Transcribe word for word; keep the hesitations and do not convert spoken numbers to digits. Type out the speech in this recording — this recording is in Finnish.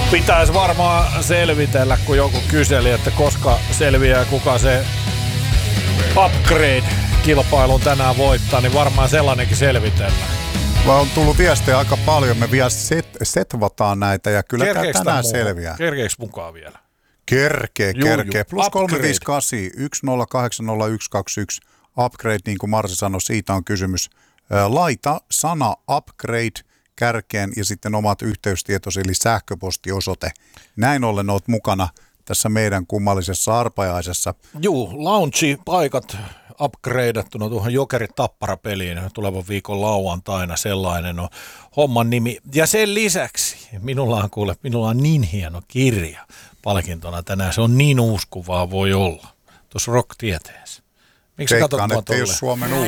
Pitäisi varmaan selvitellä, kun joku kyseli, että koska selviää, kuka se Upgrade-kilpailun tänään voittaa, niin varmaan sellainenkin selvitellään. On tullut viestejä aika paljon, me vielä set, setvataan näitä ja kyllä tämä tänään muu? selviää. Kerkeekö mukaan vielä? Kerkee, kerkee. Plus kolme viisi kahdeksan yksi nolla kahdeksan nolla yksi kaksi yksi. Upgrade, niin kuin Marsi sanoi, siitä on kysymys. Laita sana Upgrade kärkeen ja sitten omat yhteystietosi, eli sähköpostiosoite. Näin ollen olet mukana tässä meidän kummallisessa arpajaisessa. Juu, lounge-paikat upgradeattuna tuohon Jokerit Tappara-peliin tulevan viikon lauantaina, sellainen on homman nimi. Ja sen lisäksi minulla on kuule, minulla on niin hieno kirja palkintona tänään, se on niin uusi kuin vaan voi olla, tuossa rock-tieteessä. Miksi Veikkaan, että ei ole Suomen uusin.